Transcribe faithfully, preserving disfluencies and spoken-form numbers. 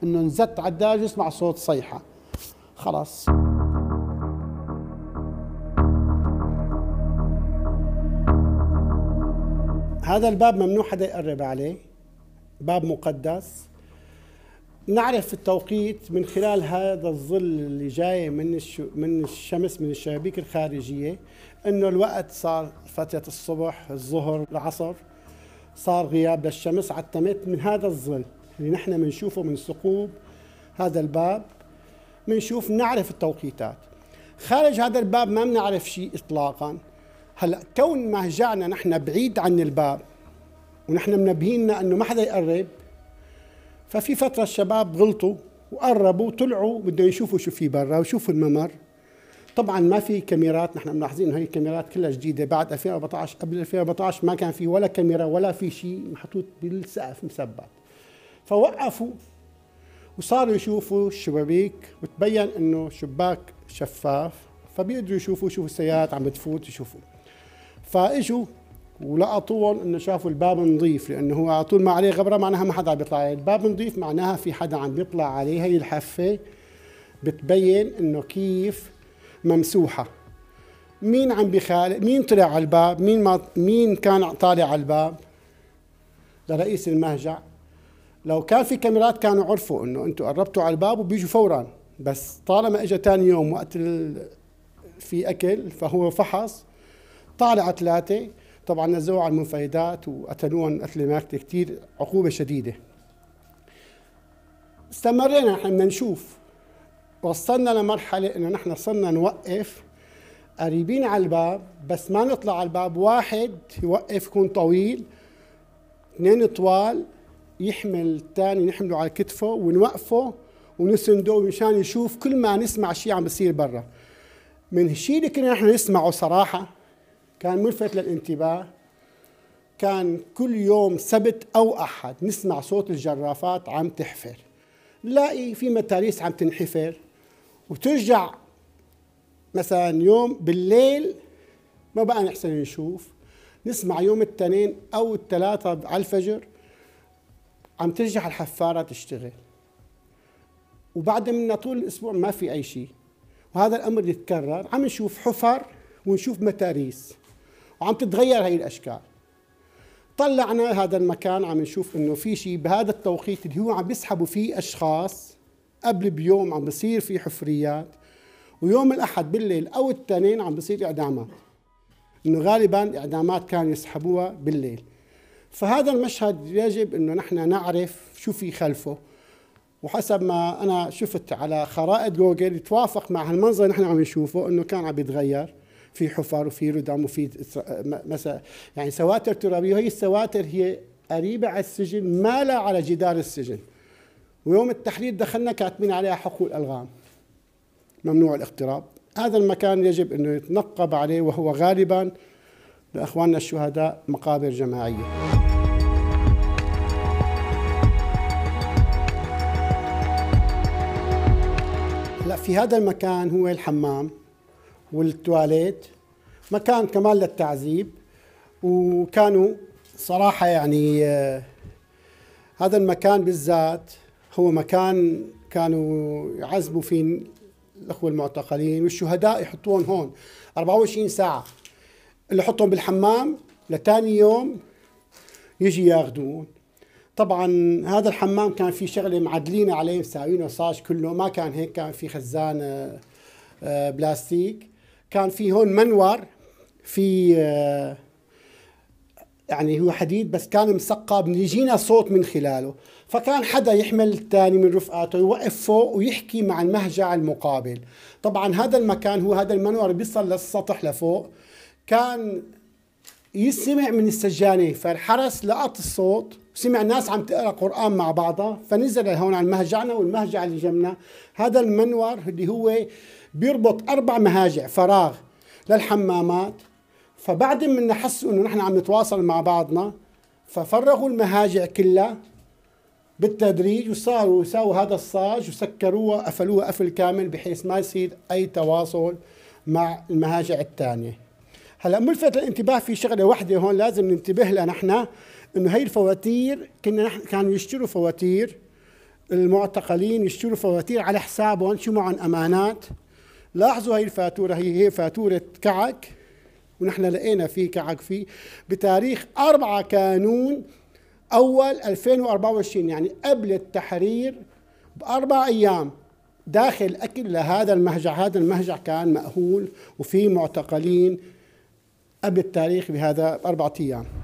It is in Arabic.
انه نزت على الدرج يسمع صوت صيحة، خلاص. هذا الباب ممنوع حدا يقرب عليه، باب مقدس. نعرف التوقيت من خلال هذا الظل اللي جاي من من الشمس من الشبابيك الخارجية، انه الوقت صار فترة الصبح، الظهر، العصر، صار غياب للشمس. اعتمدت من هذا الظل اللي نحن بنشوفه من ثقوب هذا الباب، بنشوف نعرف التوقيتات. خارج هذا الباب ما بنعرف شيء اطلاقا. هلا كون مهجعنا نحن بعيد عن الباب ونحن منبهيننا انه ما حدا يقرب، ففي فترة الشباب غلطوا وقربوا وطلعوا بدهم يشوفوا شو في برا ويشوفوا الممر. طبعا ما في كاميرات، نحن ملاحظين انه هي الكاميرات كلها جديدة بعد ألفين وأربعة عشر. قبل ألفين وأربعة عشر ما كان في ولا كاميرا ولا في شيء محطوط بالسقف مثبت. فوقفوا وصاروا يشوفوا الشبابيك وتبين انه شباك شفاف، فبيقدروا يشوفوا يشوفوا السيارات عم بتفوت يشوفوا. فاجوا ولقطوهم انه شافوا الباب نظيف، لانه هو على طول ما عليه غبره معناها ما حدا عم بيطلع عليه. الباب نظيف معناها في حدا عم بيطلع عليه. هي الحافه بتبين انه كيف ممسوحه. مين عم بيخالق؟ مين طلع على الباب؟ مين ما مين كان طالع على الباب؟ لرئيس المهجع. لو كان في كاميرات كانوا عرفوا انه انتم قربتوا على الباب وبيجوا فورا، بس طالما اجى ثاني يوم وقت في اكل فهو فحص، طالع ثلاثه. طبعا نزلوه على المنفذات وقتلوهم قتل ماكته كثير، عقوبه شديده. استمرينا نحن بدنا نشوف، وصلنا لمرحله انه نحن صرنا نوقف قريبين على الباب، بس ما نطلع على الباب. واحد يوقف يكون طويل، اثنين طوال يحمل الثاني نحمله على كتفه ونوقفه ونسنده مشان يشوف كل ما نسمع شيء عم بيصير برا. من الشيء اللي كنا نحن نسمعه صراحه كان ملفت للانتباه. كان كل يوم سبت أو أحد نسمع صوت الجرافات عم تحفر، نلاقي في متاريس عم تنحفر وترجع. مثلا يوم بالليل ما بقى نحسن نشوف، نسمع يوم الاثنين أو الثلاثة على الفجر عم ترجع الحفارة تشتغل، وبعد منا طول الأسبوع ما في أي شيء. وهذا الأمر يتكرر، عم نشوف حفر ونشوف متاريس وعم تتغير هي الاشكال. طلعنا هذا المكان عم نشوف انه في شيء بهذا التوقيت اللي هو عم بيسحبوا فيه اشخاص. قبل بيوم عم بصير في حفريات، ويوم الاحد بالليل او الاثنين عم بصير اعدامات، انه غالبا اعدامات كانوا يسحبوها بالليل. فهذا المشهد يجب انه نحن نعرف شو في خلفه، وحسب ما انا شفت على خرائط جوجل يتوافق مع هالمنظر اللي نحن عم نشوفه، انه كان عم بيتغير، في حفر وفي ردم وفي مثلا يعني سواتر ترابيه. وهي السواتر هي قريبه على السجن، ما لا على جدار السجن. ويوم التحرير دخلنا كاتبين عليها حقول الغام، ممنوع الاقتراب. هذا المكان يجب انه يتنقب عليه، وهو غالبا لاخواننا الشهداء مقابر جماعيه. لا، في هذا المكان هو الحمام والتواليت، مكان كمان للتعذيب. وكانوا صراحة يعني آه هذا المكان بالذات هو مكان كانوا يعذبوا فيه الأخوة المعتقلين، والشهداء يحطوهم هون أربعة وعشرين ساعة، اللي يحطهم بالحمام لتاني يوم يجي ياخذون. طبعا هذا الحمام كان في شغلة معدلين عليه مساوينه صاج كله، ما كان هيك، كان في خزان آه آه بلاستيك. كان في هون منور في آه يعني هو حديد بس كان مسقب، يجينا صوت من خلاله. فكان حدا يحمل الثاني من رفقاته يوقف فوق ويحكي مع المهجع المقابل. طبعا هذا المكان هو هذا المنور بيصل للسطح لفوق، كان يسمع من السجانة. فالحرس لقط الصوت، سمع ناس عم تقرأ قرآن مع بعضها، فنزل هون على المهجعنا والمهجع اللي جنبنا. هذا المنور اللي هو بيربط أربع مهاجع فراغ للحمامات. فبعد ما حسوا انه نحن عم نتواصل مع بعضنا، ففرغوا المهاجع كلها بالتدريج وصاروا يساووا هذا الصاج وسكروها وقفلوها قفل كامل بحيث ما يصير اي تواصل مع المهاجع الثانيه. هلا ملفت للانتباه في شغله واحده هون لازم ننتبه لها نحن، انه هي الفواتير كنا نحن كانوا يشتروا فواتير المعتقلين يشتروا فواتير على حسابهم شو معهم أمانات. لاحظوا هي الفاتورة، هي هي فاتورة كعك، ونحن لقينا في كعك فيه بتاريخ أربعة كانون أول ألفين وأربعة وعشرين، يعني قبل التحرير بأربع أيام داخل أكل لهذا المهجع. هذا المهجع كان مأهول وفيه معتقلين قبل التاريخ بهذا بأربعة أيام.